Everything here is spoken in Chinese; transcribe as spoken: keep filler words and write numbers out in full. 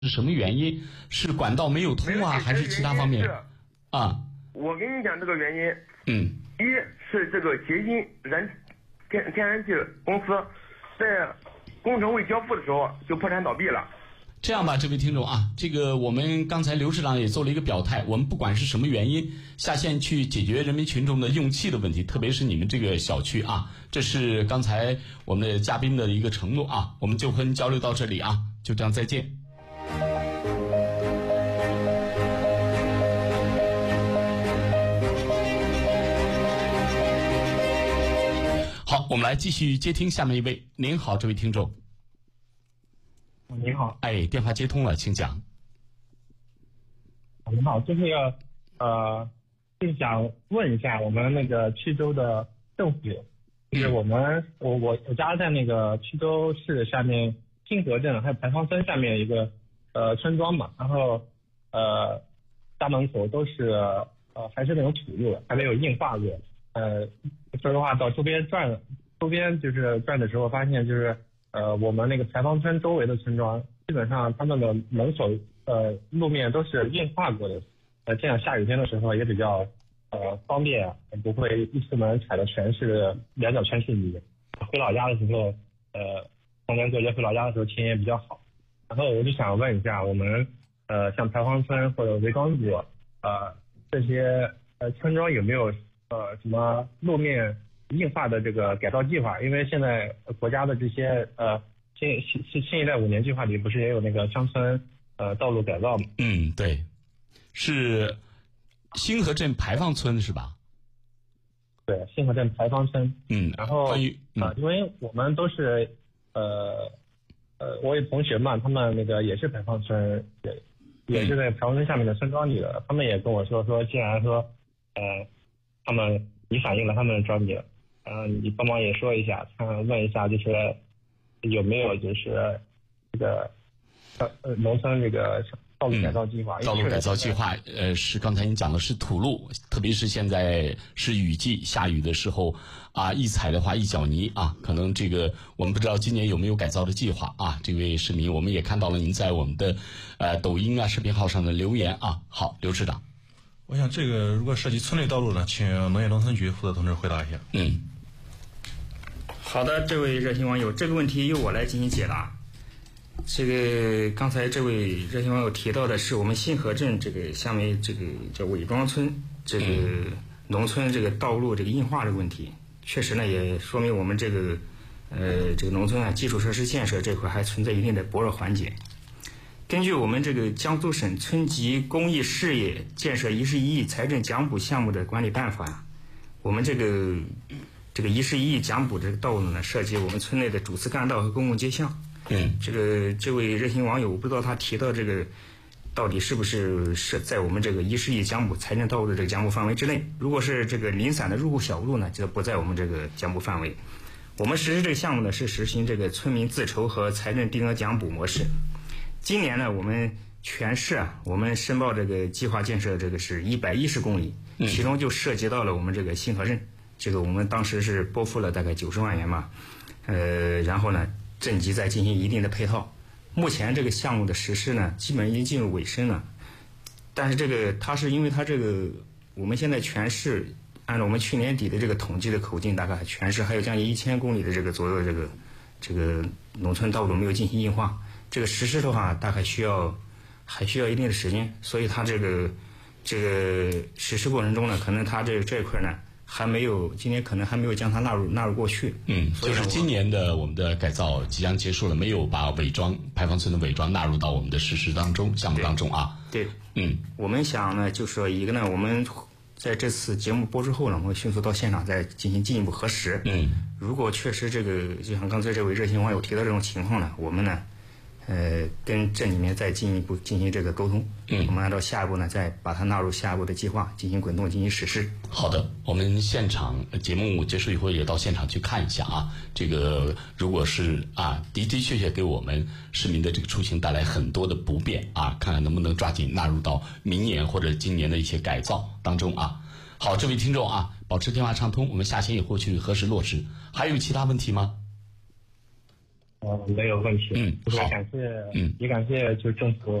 是什么原因？是管道没有通啊，还是其他方面？啊， 我跟你讲这个原因。 嗯， 一是这个捷鑫燃天天然气公司在工程未交付的时候就破产倒闭了。 这样吧，这位听众啊，这个我们刚才刘市长也做了一个表态，我们不管是什么原因，下线去解决人民群众的用气的问题，特别是你们这个小区啊，这是刚才我们的嘉宾的一个承诺啊，我们就和您交流到这里啊，就这样，再见。好，我们来继续接听下面一位。您好，这位听众。 您好， 哎，电话接通了，请讲。 您好，就是要呃，就是想问一下我们那个衢州的政府，就是我们我我我家在那个衢州市下面新河镇还有牌坊村下面一个呃村庄嘛，然后呃家门口都是呃还是那种土路，还没有硬化过。呃，说实话，到周边转周边就是转的时候，发现就是。呃，我们那个牌坊村周围的村庄，基本上他们的门口呃路面都是硬化过的，呃，这样下雨天的时候也比较呃方便，不会一出门踩的全是两脚全是泥。回老家的时候，呃，逢年过节回老家的时候天也比较好。然后我就想问一下，我们呃像牌坊村或者维岗组呃这些呃村庄有没有呃什么路面硬化的这个改造计划？因为现在国家的这些呃新新新新一代五年计划里不是也有那个乡村呃道路改造吗？ 嗯，对，是新河镇牌坊村是吧？ 对，新河镇牌坊村。 嗯， 然后关于嗯、 呃，因为我们都是呃呃，我有同学嘛，他们那个也是牌坊村，也也是在牌坊村下面的村庄里的，他们也跟我说说，既然说呃他们你反映了他们的庄里。呃，你帮忙也说一下，看问一下，就是有没有就是这个呃农村这个道路改造计划？ 嗯、道路改造计划，呃，是刚才您讲的是土路，特别是现在是雨季，下雨的时候啊，一踩的话一脚泥啊，可能这个我们不知道今年有没有改造的计划啊。这位市民，我们也看到了您在我们的呃抖音啊视频号上的留言啊。好，刘市长， 我想这个如果涉及村内道路呢，请农业农村局负责同志回答一下。 嗯。 好的，这位热心网友，这个问题由我来进行解答。这个刚才这位热心网友提到的是我们新河镇这个下面这个叫韦庄村这个农村这个道路这个硬化这个问题，确实呢也说明我们这个呃这个农村啊基础设施建设这块还存在一定的薄弱环节。根据我们这个江苏省村级公益事业建设一十一亿财政奖补项目的管理办法呀，我们这个。这个一十一亿奖补这个道路呢，涉及我们村内的主次干道和公共街巷。 嗯， 这个这位热心网友，我不知道他提到这个到底是不是是在我们这个一十亿奖补财政道路的这个奖补范围之内。如果是这个零散的入户小路呢，就不在我们这个奖补范围。我们实施这个项目呢，是实行这个村民自筹和财政定额奖补模式。今年呢，我们全市啊，我们申报这个计划建设这个是一百一十公里，其中就涉及到了我们这个新河镇。这个我们当时是拨付了大概九十万元嘛，呃，然后呢，镇级再进行一定的配套。目前这个项目的实施呢，基本已经进入尾声了。但是这个它是因为它这个我们现在全市按照我们去年底的这个统计的口径，大概全市还有将近一千公里的这个左右的这个这个农村道路没有进行硬化。这个实施的话，大概需要还需要一定的时间，所以它这个这个实施过程中呢，可能它这这一块呢。还没有，今年可能还没有将它纳入纳入过去。 嗯，就是今年的我们的改造即将结束了，没有把伪装牌坊村的伪装纳入到我们的实施当中项目当中啊。 对， 嗯， 我们想呢，就是说一个呢，我们在这次节目播出后呢，我们会迅速到现场再进行进一步核实。 嗯， 如果确实这个就像刚才这位热心网友提到这种情况呢，我们呢。呃，跟镇里面再进一步进行这个沟通， 嗯， 我们按照下一步呢，再把它纳入下一步的计划，进行滚动进行实施。 好的，我们现场节目结束以后也到现场去看一下啊。这个如果是啊的的确确给我们市民的这个出行带来很多的不便啊，看看能不能抓紧纳入到明年或者今年的一些改造当中啊。好，这位听众啊，保持电话畅通，我们下线以后去核实落实。还有其他问题吗？ 呃，没有问题。 嗯， 特别好感谢， 嗯也感谢就是政府